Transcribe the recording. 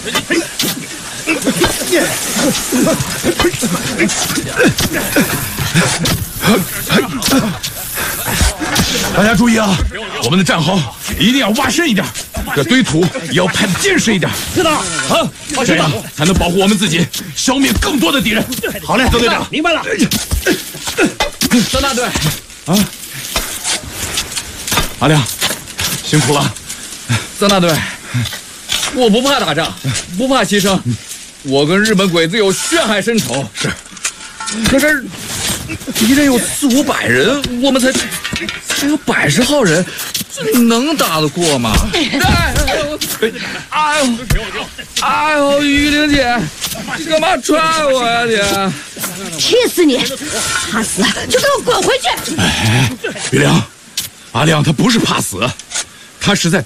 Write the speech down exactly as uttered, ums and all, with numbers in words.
大家注意啊，我们的战壕一定要挖深一点，这堆土也要拍得坚实一点。 知道啊，这样才能保护我们自己，消灭更多的敌人。 好嘞，曾队长，明白了。 张大队， 啊，阿亮，辛苦了。 曾大队，我不怕打仗，不怕牺牲，我跟日本鬼子有血海深仇。 是， 可是敌人有四五百人，我们才才有百十号人，能打得过吗？哎呦，哎呦，玉玲姐，你干嘛踹我呀你？ 气死你！怕死就给我滚回去！ 哎，玉玲，阿亮他不是怕死，他是在